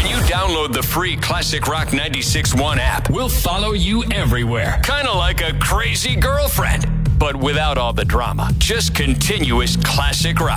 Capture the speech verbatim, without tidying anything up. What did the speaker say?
When you download the free Classic Rock ninety-six point one app, we'll follow you everywhere. Kind of like a crazy girlfriend, but without all the drama. Just continuous classic rock.